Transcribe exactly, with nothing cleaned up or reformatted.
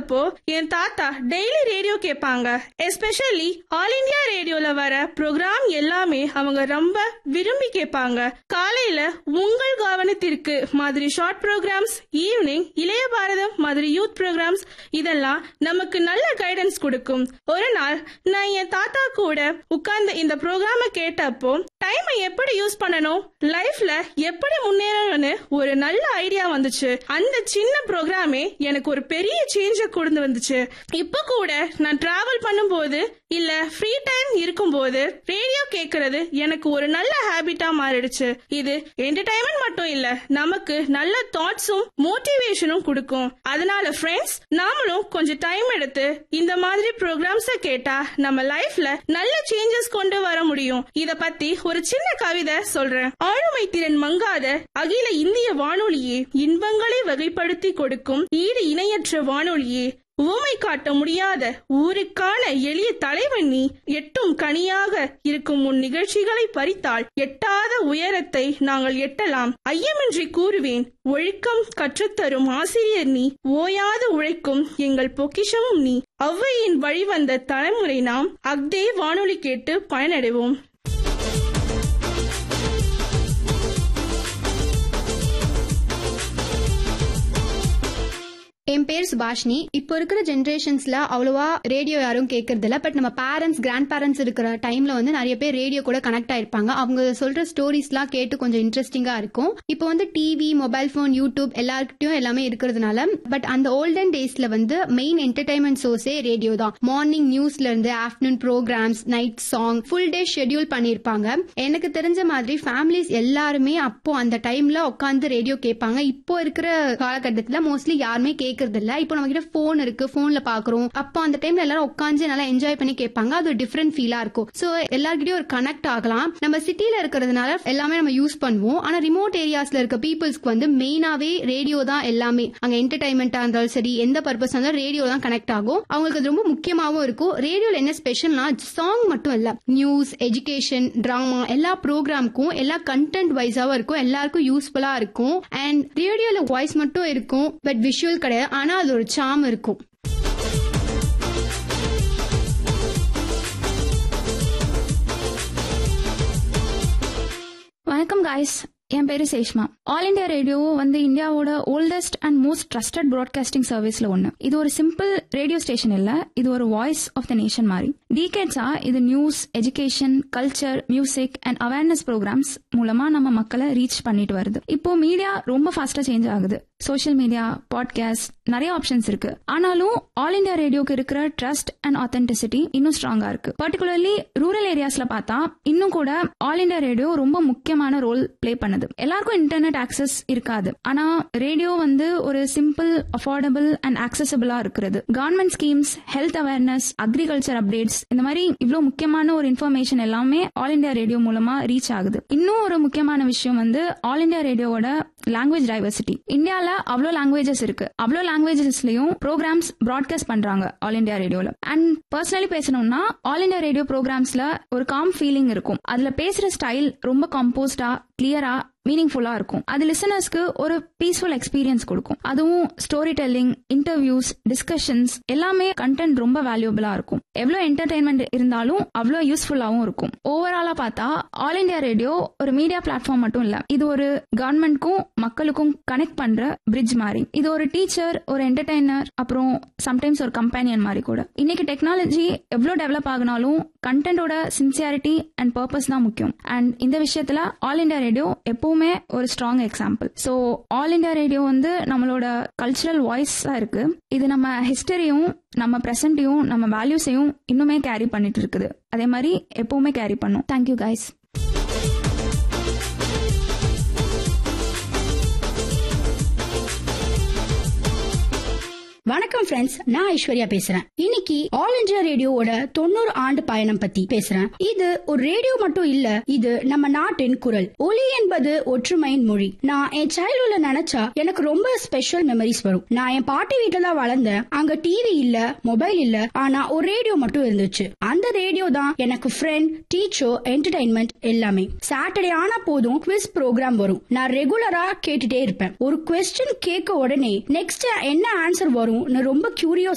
இருந்தப்போ என் தாத்தா daily radio கேட்பாங்க. எஸ்பெஷலி ஆல் இண்டியா ரேடியோல வர ப்ரோக்ராம் எல்லாமே அவங்க ரொம்ப விரும்பி கேட்பாங்க. காலையில உங்கள் கவனத்திற்கு மாதிரி ஷார்ட் ப்ரோக்ராம்ஸ், ஈவினிங் இளைய பாரதம் மாதிரி யூத் ப்ரோக்ராம்ஸ், இதெல்லாம் நமக்கு நல்ல கைடன்ஸ் கொடுக்கும். ஒரு நாள் நான் என் தாத்தா கூட உட்கார்ந்து இந்த ப்ரோக்ராம கேட்டப்போ டைமை எப்படி யூஸ் பண்ணணும், லைஃப்ல எப்படி முன்னேறணும்னு ஒரு நல்ல ஐடியா வந்துச்சு. அந்த சின்ன ப்ரோக்ராமே எனக்கு ஒரு பெரிய சேஞ்ச கொண்டு வந்துச்சு. இப்ப கூட நான் டிராவல் பண்ணும்போது இல்ல ஃப்ரீ டைம் இருக்கும்போது ரேடியோ கேட்கறது எனக்கு ஒரு நல்ல ஹாபிட்டா மாறிடுச்சு. இது என்டர்டைன்மெண்ட் மட்டும் இல்ல, நமக்கு நல்ல தாட்ஸும் மோட்டிவேஷனும் கொடுக்கும். அதனால ஃப்ரெண்ட்ஸ், நாமளும் கொஞ்சம் டைம் எடுத்து இந்த மாதிரி ப்ரோக்ராம்ஸ கேட்டா நம்ம லைஃப்ல நல்ல சேஞ்சஸ் கொண்டு வர முடியும். இத பத்தி ஒரு சின்ன கவிதை சொல்றேன். ஆளுமை திறன் மங்காத அகில இந்திய வானொலியே, இன்பங்களை வகைப்படுத்தி கொடுக்கும் ஈடு இணையற்ற வானொலியே, உவமை காட்ட முடியாத ஊருக்கான எளிய தலைவன் நீ, எட்டும் கனியாக இருக்கும் உன் நிகழ்ச்சிகளை பறித்தால் எட்டாத உயரத்தை நாங்கள் எட்டலாம். ஐயமின்றி கூறுவேன், ஒழுக்கம் கற்றுத்தரும் ஆசிரியர் நீ, ஓயாது உழைக்கும் எங்கள் பொக்கிஷமும் நீ. ஔவையின் வழிவந்த தலைமுறை நாம், அக்தே வானொலி கேட்டு பயனடைவோம். என் பேர் சுபாஷினி. இப்போ இருக்கிற ஜென்ரேஷன்ஸ்ல அவ்வளவா ரேடியோ யாரும் கேட்கறது இல்ல. பட் நம்ம பேரண்ட்ஸ், கிராண்ட் பேரண்ட்ஸ் இருக்கிற டைம்ல வந்து நிறைய பேர் ரேடியோ கூட கனெக்ட் ஆயிருப்பாங்க. அவங்க சொல்ற ஸ்டோரிஸ் எல்லாம் கேட்டு கொஞ்சம் இன்ட்ரெஸ்டிங்கா இருக்கும். இப்போ வந்து டிவி, மொபைல் போன், யூடியூப் எல்லாருக்கிட்டையும் எல்லாமே இருக்கிறதுனால, பட் அந்த ஓல்டன் டேஸ்ல வந்து மெயின் என்டர்டைன்மெண்ட் சோர்ஸே ரேடியோ தான். மார்னிங் நியூஸ்ல இருந்து afternoon programs, night song, full day schedule பண்ணிருப்பாங்க. எனக்கு தெரிஞ்ச மாதிரி ஃபேமிலிஸ் எல்லாருமே அப்போ அந்த டைம்ல உட்காந்து ரேடியோ கேட்பாங்க. இப்போ இருக்கிற காலகட்டத்துல மோஸ்ட்லி யாருமே கேட்க இல்ல. இப்போ நம்ம கிட்ட போன் இருக்கு, போன்ல பாக்குறோம். அப்போ அந்த டைம்ல எல்லாரும் உட்காந்து நல்லா என்ஜாய் பண்ணி கேட்பாங்க. அது ஒரு டிஃபரெண்ட் ஃபீலா இருக்கும். சோ எல்லார்கிட்டயும் ஒரு கனெக்ட் ஆகலாம். நம்ம சிட்டில இருக்கிறதுனால எல்லாமே நம்ம யூஸ் பண்ணுவோம். ஆனா ரிமோட் ஏரியாஸ்ல இருக்க பீப்புள்ஸ்க்கு வந்து மெயினாவே ரேடியோ தான் எல்லாமே. அங்க என்டர்டைன்மெண்டா இருந்தாலும் சரி, எந்த பர்பஸ் இருந்தாலும் ரேடியோ தான் கனெக்ட் ஆகும். அவங்களுக்கு அது ரொம்ப முக்கியமாவும் இருக்கும். ரேடியோல என்ன ஸ்பெஷல்னா சாங் மட்டும் இல்ல, நியூஸ், எஜுகேஷன், டிராமா எல்லா ப்ரோக்ராமுக்கும் எல்லா கண்டென்ட் வைஸாவும் இருக்கும். எல்லாருக்கும் யூஸ்ஃபுல்லா இருக்கும். அண்ட் ரேடியோல வாய்ஸ் மட்டும் இருக்கும், பட் விஷுவல் கிடையாது. ஆனா அது ஒரு சாம் இருக்கும். வணக்கம் காய்ஸ், என் பேரு சேஷ்மா. ஆல் இண்டியா ரேடியோ வந்து இந்தியாவோட oldest and most trusted broadcasting சர்வீஸ்ல ஒன்னு. இது ஒரு சிம்பிள் ரேடியோ ஸ்டேஷன் இல்ல, இது ஒரு வாய்ஸ் ஆஃப் த நேஷன் மாதிரி. டீகேட்ஸா இது news, education, culture, music and awareness programs மூலமா நம்ம மக்களை ரீச் பண்ணிட்டு வருது. இப்போ மீடியா ரொம்ப ஃபாஸ்டா சேஞ்ச் ஆகுது. சோஷியல் மீடியா, பாட்காஸ்ட், நிறைய ஆப்ஷன்ஸ் இருக்கு. ஆனாலும் ஆல் இண்டியா ரேடியோக்கு இருக்கிற ட்ரஸ்ட் அண்ட் ஆத்தென்டிசிட்டி இன்னும் ஸ்ட்ராங்கா இருக்கு. பர்டிகுலர்லி ரூரல் ஏரியாஸ்ல பார்த்தா இன்னும் கூட ஆல் இண்டியா ரேடியோ ரொம்ப முக்கியமான ரோல் பிளே பண்ணுது. எல்லாருக்கும் இன்டர்நெட் ஆக்சஸ் இருக்காது. ஆனா ரேடியோ வந்து ஒரு சிம்பிள், அஃபோர்டபிள் அண்ட் ஆக்சசபிளா இருக்கிறது. Government schemes, health awareness, agriculture updates, இந்த மாதிரி இவ்வளவு முக்கியமான ஒரு இன்ஃபர்மேஷன் எல்லாமே ஆல் இண்டியா ரேடியோ மூலமா ரீச் ஆகுது. இன்னும் ஒரு முக்கியமான விஷயம் வந்து ஆல் இண்டியா ரேடியோவோட லாங்குவேஜ் டைவர்சிட்டி. இந்தியால அவ்வளவு லாங்குவேஜஸ் இருக்கு. அவ்வளவு லாங்குவேஜஸ்லயும் ப்ரோக்ராம்ஸ் பிராட்காஸ்ட் பண்றாங்க ஆல் இண்டியா ரேடியோல. அண்ட் பர்சனலி பேசணும்னா ஆல் இண்டியா ரேடியோ ப்ரோக்ராம்ஸ்ல ஒரு காம் ஃபீலிங் இருக்கும். அதுல பேசுற ஸ்டைல் ரொம்ப கம்போஸ்டா, கிளியரா, மீனிங்ஃபுல்லா இருக்கும். அது லிசனர்ஸ்க்கு ஒரு பீஸ்ஃபுல் எக்ஸ்பீரியன்ஸ் கொடுக்கும். அதுவும் ஸ்டோரி டெல்லிங், இன்டர்வியூஸ், டிஸ்கஷன்ஸ் எல்லாமே கண்டென்ட் ரொம்ப வேல்யூபிளா இருக்கும். எவ்வளவு என்டர்டைன்மெண்ட் இருந்தாலும் அவ்வளவு யூஸ்ஃபுல்லாவும் இருக்கும். ஓவராலா பார்த்தா ஆல் இண்டியா ரேடியோ ஒரு மீடியா பிளாட்ஃபார்ம் மட்டும் இல்ல, இது ஒரு கவர்மெண்ட்க்கும் மக்களுக்கும் கனெக்ட் பண்ற பிரிட்ஜ் மாதிரி. இது ஒரு டீச்சர், ஒரு என்டர்டைனர், அப்புறம் சம்டைம்ஸ் ஒரு கம்பெனியன் மாதிரி கூட. இன்னைக்கு டெக்னாலஜி எவ்வளவு டெவலப் ஆகினாலும் கண்டென்ட்டோட சின்சியாரிட்டி அண்ட் பர்பஸ் தான் முக்கியம். அண்ட் இந்த விஷயத்துல ஆல் இண்டியா ரேடியோ எப்பவுமே ஒரு strong example. So all India radio வந்து நம்மளோட கல்ச்சரல் வாய்ஸா இருக்கு. இது நம்ம ஹிஸ்டரியும், நம்ம பிரசன்டையும், நம்ம வேல்யூஸையும் இன்னுமே கேரி பண்ணிட்டு இருக்குது. அதே மாதிரி எப்பவுமே கேரி பண்ணும். Thank you guys. வணக்கம் ஃப்ரெண்ட்ஸ், நான் ஐஸ்வர்யா பேசுறேன். இன்னைக்கு ஆல் இண்டியா ரேடியோவோட தொண்ணூறு ஆண்டு பயணம் பத்தி பேசுறேன். இது ஒரு ரேடியோ மட்டும் இல்ல, இது நம்ம நாட்டின் குரல். ஒலி என்பது ஒற்றுமையின் மொழி. நான் என் சைல்ட்ஹுட்ல நினைச்சா எனக்கு ரொம்ப ஸ்பெஷல் மெமரிஸ் வரும். நான் என் பாட்டி வீட்டுல தான் வளர்ந்தேன். அங்க டிவி இல்ல, மொபைல் இல்ல, ஆனா ஒரு ரேடியோ மட்டும் இருந்துச்சு. அந்த ரேடியோ தான் எனக்கு ஃப்ரெண்ட், டீச்சர், என்டர்டைன்மெண்ட் எல்லாமே. சாட்டர்டே ஆனா போதும் குவிஸ் ப்ரோக்ராம் வரும். நான் ரெகுலரா கேட்டுட்டே இருப்பேன். ஒரு குவெஸ்டின் கேட்க உடனே நெக்ஸ்ட் என்ன ஆன்சர் வரும் ரொம்ப கியூரியஸ்